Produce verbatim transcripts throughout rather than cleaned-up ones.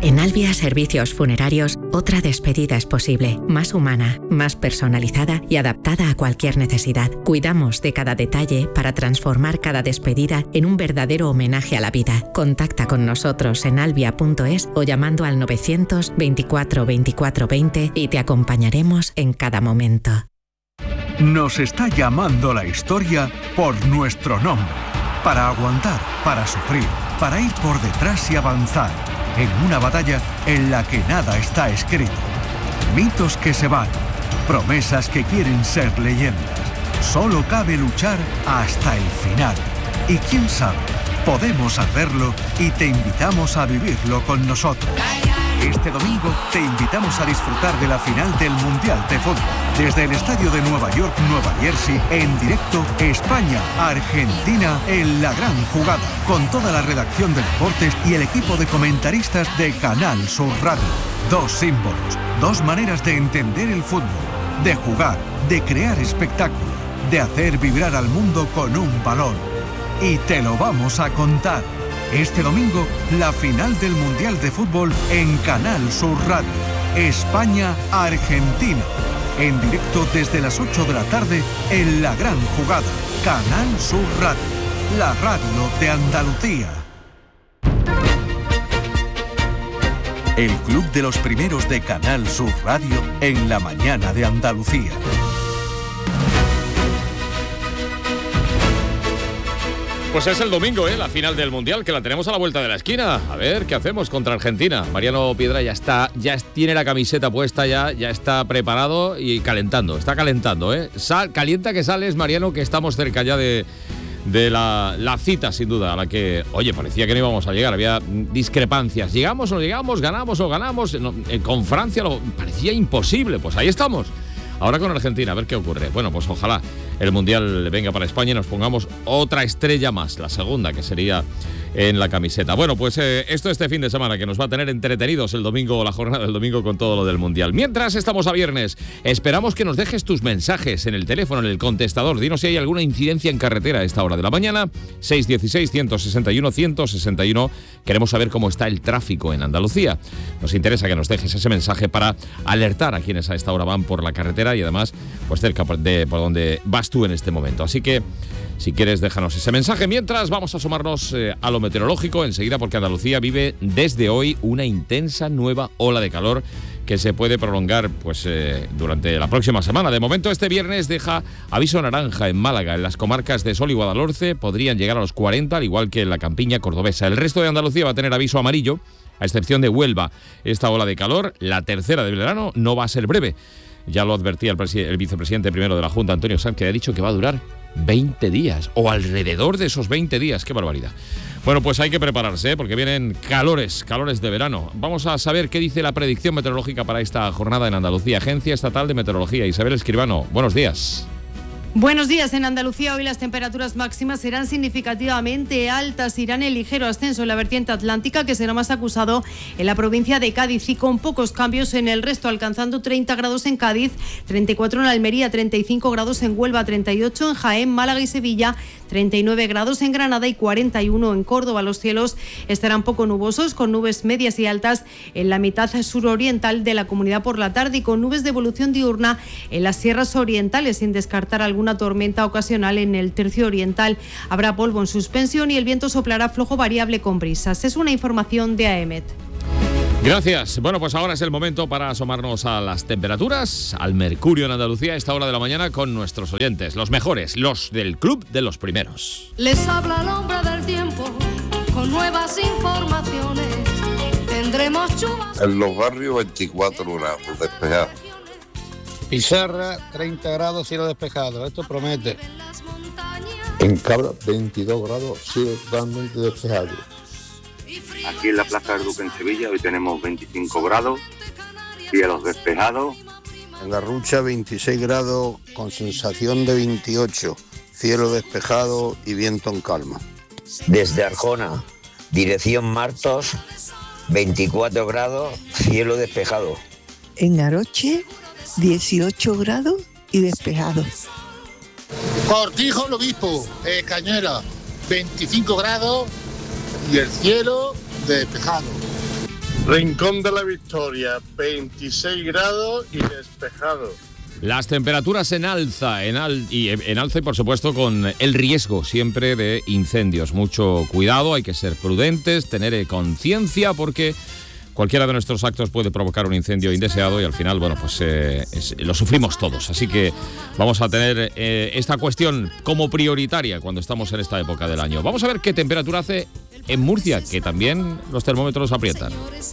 En Albia Servicios Funerarios, otra despedida es posible, más humana, más personalizada y adaptada a cualquier necesidad. Cuidamos de cada detalle para transformar cada despedida en un verdadero homenaje a la vida. Contacta con nosotros en albia punto es o llamando al novecientos veinticuatro veinticuatro veinte y te acompañaremos en cada momento. Nos está llamando la historia por nuestro nombre. Para aguantar, para sufrir, para ir por detrás y avanzar. En una batalla en la que nada está escrito. Mitos que se van, promesas que quieren ser leyendas. Solo cabe luchar hasta el final. Y quién sabe, podemos hacerlo y te invitamos a vivirlo con nosotros. Este domingo te invitamos a disfrutar de la final del Mundial de Fútbol. Desde el estadio de Nueva York, Nueva Jersey, en directo, España-Argentina en la gran jugada. Con toda la redacción de deportes y el equipo de comentaristas de Canal Sur Radio. Dos símbolos, dos maneras de entender el fútbol, de jugar, de crear espectáculo, de hacer vibrar al mundo con un balón. Y te lo vamos a contar. Este domingo, la final del Mundial de Fútbol en Canal Sur Radio. España-Argentina. En directo desde las ocho de la tarde en la gran jugada. Canal Sur Radio. La radio de Andalucía. El club de los primeros de Canal Sur Radio en la mañana de Andalucía. Pues es el domingo, ¿eh? La final del Mundial, que la tenemos a la vuelta de la esquina. A ver, ¿qué hacemos contra Argentina? Mariano Piedra ya está, ya tiene la camiseta puesta, ya, ya está preparado y calentando, está calentando, ¿eh? Sal, calienta que sales, Mariano, que estamos cerca ya de, de la, la cita, sin duda, a la que, oye, parecía que no íbamos a llegar, había discrepancias. ¿Llegamos o no llegamos? ¿Ganamos o ganamos? No, eh, con Francia lo, parecía imposible, pues ahí estamos. Ahora con Argentina, a ver qué ocurre. Bueno, pues ojalá el Mundial venga para España y nos pongamos otra estrella más, la segunda, que sería en la camiseta. Bueno, pues eh, esto este fin de semana, que nos va a tener entretenidos el domingo, la jornada del domingo con todo lo del Mundial. Mientras estamos a viernes, esperamos que nos dejes tus mensajes en el teléfono, en el contestador. Dinos si hay alguna incidencia en carretera a esta hora de la mañana. seis uno seis, uno seis uno, uno seis uno. Queremos saber cómo está el tráfico en Andalucía. Nos interesa que nos dejes ese mensaje para alertar a quienes a esta hora van por la carretera y además pues cerca de por donde vas tú en este momento. Así que si quieres, déjanos ese mensaje. Mientras, vamos a asomarnos eh, a lo meteorológico enseguida, porque Andalucía vive desde hoy una intensa nueva ola de calor que se puede prolongar pues eh, durante la próxima semana. De momento, este viernes deja aviso naranja en Málaga. En las comarcas de Sol y Guadalhorce podrían llegar a los cuarenta, al igual que en la campiña cordobesa. El resto de Andalucía va a tener aviso amarillo, a excepción de Huelva. Esta ola de calor, la tercera del verano, no va a ser breve. Ya lo advertía el, presi- el vicepresidente primero de la Junta, Antonio Sanz, que ha dicho que va a durar veinte días, o alrededor de esos veinte días. ¡Qué barbaridad! Bueno, pues hay que prepararse, ¿eh? Porque vienen calores, calores de verano. Vamos a saber qué dice la predicción meteorológica para esta jornada en Andalucía. Agencia Estatal de Meteorología. Isabel Escribano, buenos días. Buenos días. En Andalucía hoy las temperaturas máximas serán significativamente altas, irán en ligero ascenso en la vertiente atlántica, que será más acusado en la provincia de Cádiz, y con pocos cambios en el resto, alcanzando treinta grados en Cádiz, treinta y cuatro en Almería, treinta y cinco grados en Huelva, treinta y ocho en Jaén, Málaga y Sevilla, treinta y nueve grados en Granada y cuarenta y uno en Córdoba. Los cielos estarán poco nubosos, con nubes medias y altas en la mitad suroriental de la comunidad por la tarde y con nubes de evolución diurna en las sierras orientales, sin descartar algún una tormenta ocasional en el tercio oriental. Habrá polvo en suspensión y el viento soplará flojo variable con brisas. Es una información de A E M E T. Gracias. Bueno, pues ahora es el momento para asomarnos a las temperaturas, al mercurio en Andalucía a esta hora de la mañana con nuestros oyentes, los mejores, los del Club de los Primeros. Les habla el hombre del tiempo con nuevas informaciones. Tendremos chubas. En los barrios veinticuatro grados despejados. Pizarra, treinta grados, cielo despejado. Esto promete. En Cabra, veintidós grados, cielo totalmente despejado. Aquí en la Plaza del Duque en Sevilla hoy tenemos veinticinco grados, cielos despejados. En La Rucha, veintiséis grados con sensación de veintiocho, cielo despejado y viento en calma. Desde Arjona, dirección Martos, veinticuatro grados, cielo despejado. En Aroche, dieciocho grados y despejado. Cortijo, el Obispo, eh, Cañera, veinticinco grados y el cielo despejado. Rincón de la Victoria, veintiséis grados y despejado. Las temperaturas en alza, en, al, y en alza y por supuesto con el riesgo siempre de incendios. Mucho cuidado, hay que ser prudentes, tener conciencia porque cualquiera de nuestros actos puede provocar un incendio indeseado y al final, bueno, pues eh, es, lo sufrimos todos. Así que vamos a tener eh, esta cuestión como prioritaria cuando estamos en esta época del año. Vamos a ver qué temperatura hace en Murcia, que también los termómetros aprietan.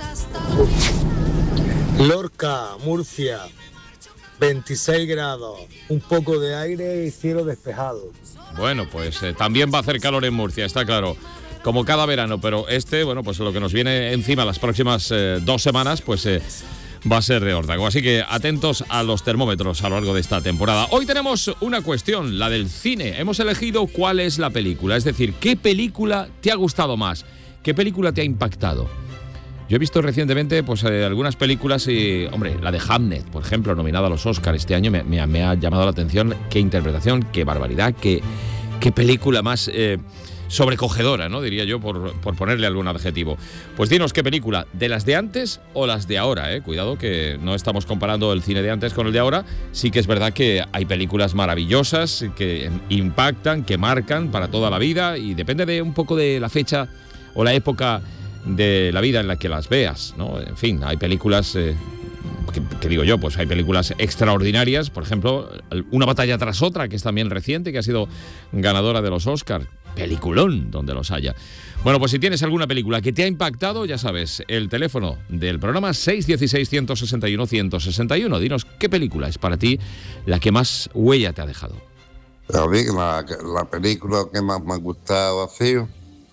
Lorca, Murcia, veintiséis grados, un poco de aire y cielo despejado. Bueno, pues eh, también va a hacer calor en Murcia, está claro, como cada verano, pero este, bueno, pues lo que nos viene encima las próximas eh, dos semanas, pues eh, va a ser de órdago. Así que atentos a los termómetros a lo largo de esta temporada. Hoy tenemos una cuestión, la del cine. Hemos elegido cuál es la película, es decir, ¿qué película te ha gustado más? ¿Qué película te ha impactado? Yo he visto recientemente pues eh, algunas películas y, hombre, la de Hamnet, por ejemplo, nominada a los Oscars este año, me, me, me ha llamado la atención. Qué interpretación, qué barbaridad, qué, qué película más eh, sobrecogedora, ¿no? Diría yo, por, por ponerle algún adjetivo. Pues dinos qué película, ¿de las de antes o las de ahora? ¿eh? Cuidado que no estamos comparando el cine de antes con el de ahora. Sí que es verdad que hay películas maravillosas que impactan, que marcan para toda la vida y depende de un poco de la fecha o la época de la vida en la que las veas, ¿no? En fin, hay películas, eh, que, que digo yo, pues hay películas extraordinarias, por ejemplo, Una batalla tras otra, que es también reciente, que ha sido ganadora de los Oscars, peliculón donde los haya. Bueno, pues si tienes alguna película que te ha impactado, ya sabes, el teléfono del programa seis uno seis, uno seis uno, uno seis uno. Dinos qué película es para ti la que más huella te ha dejado. A mí la, la película que más me ha gustado ha sido,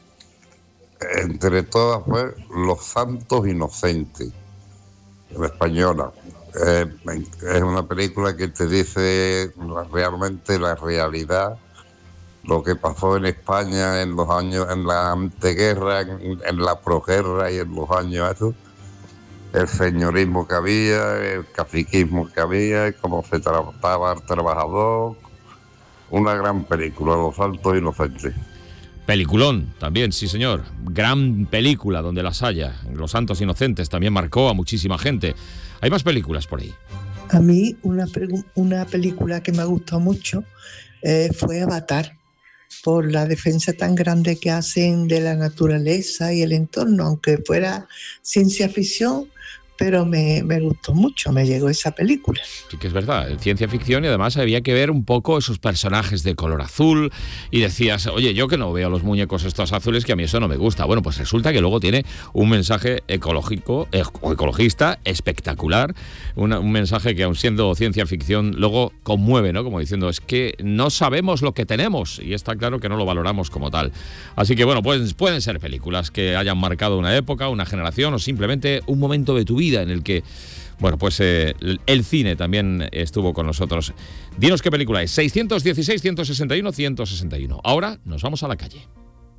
entre todas, fue Los Santos Inocentes, la española. Eh, es una película que te dice realmente la realidad, lo que pasó en España en los años, en la anteguerra, en, en la proguerra y en los años esos, el señorismo que había, el caciquismo que había, cómo se trataba al trabajador. Una gran película, Los Santos Inocentes. Peliculón, también, sí señor. Gran película donde las haya. Los Santos Inocentes también marcó a muchísima gente. Hay más películas por ahí. A mí una, una película que me gustó mucho eh, fue Avatar, por la defensa tan grande que hacen de la naturaleza y el entorno, aunque fuera ciencia ficción, pero me, me gustó mucho, me llegó esa película. Sí que es verdad, ciencia ficción y además había que ver un poco esos personajes de color azul y decías, oye, yo que no veo los muñecos estos azules, que a mí eso no me gusta. Bueno, pues resulta que luego tiene un mensaje ecológico o ecologista espectacular, una, un mensaje que aun siendo ciencia ficción luego conmueve, ¿no? Como diciendo, es que no sabemos lo que tenemos y está claro que no lo valoramos como tal. Así que bueno, pues pueden ser películas que hayan marcado una época, una generación o simplemente un momento de tu vida en el que, bueno, pues eh, el cine también estuvo con nosotros. Dinos qué película es. seis uno seis, uno seis uno, uno seis uno. Ahora nos vamos a la calle.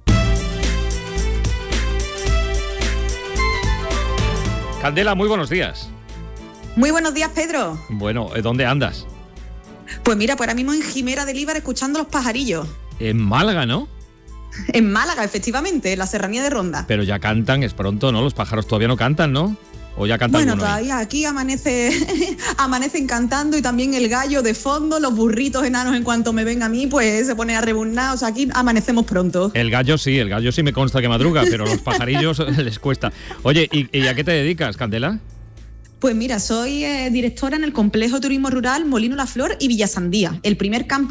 Candela, muy buenos días. Muy buenos días, Pedro. Bueno, ¿dónde andas? Pues mira, pues ahora mismo en Jimera de Líbar escuchando los pajarillos. En Málaga, ¿no? En Málaga, efectivamente, en la serranía de Ronda. Pero ya cantan, es pronto, ¿no? Los pájaros todavía no cantan, ¿no? ¿O ya cantan? Bueno, todavía ahí? Aquí amanece, amanecen cantando y también el gallo de fondo, los burritos enanos en cuanto me ven a mí, pues se pone a rebuznar, o sea, aquí amanecemos pronto. El gallo sí, el gallo sí me consta que madruga, pero los pajarillos les cuesta. Oye, ¿y, ¿y a qué te dedicas, Candela? Pues mira, soy eh, directora en el Complejo Turismo Rural Molino La Flor y Villa Sandía, el primer camping